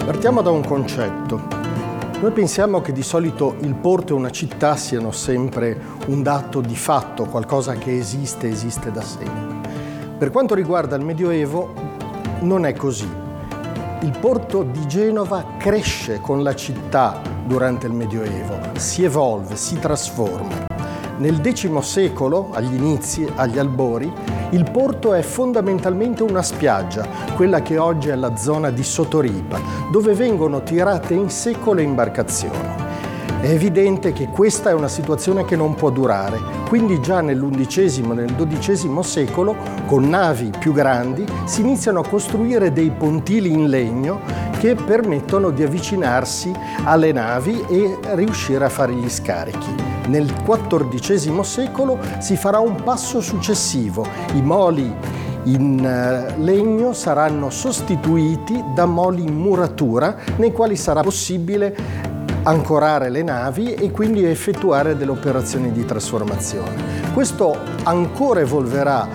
Partiamo da un concetto. Noi pensiamo che di solito il porto e una città siano sempre un dato di fatto, qualcosa che esiste da sempre. Per quanto riguarda il Medioevo, non è così. Il porto di Genova cresce con la città durante il Medioevo, si evolve, si trasforma. Nel X secolo, agli inizi, agli albori, il porto è fondamentalmente una spiaggia, quella che oggi è la zona di Sotoripa, dove vengono tirate in secco le imbarcazioni. È evidente che questa è una situazione che non può durare, quindi già nell'XI e nel XII secolo, con navi più grandi, si iniziano a costruire dei pontili in legno che permettono di avvicinarsi alle navi e riuscire a fare gli scarichi. Nel XIV secolo si farà un passo successivo. I moli in legno saranno sostituiti da moli in muratura, nei quali sarà possibile ancorare le navi e quindi effettuare delle operazioni di trasformazione. Questo ancora evolverà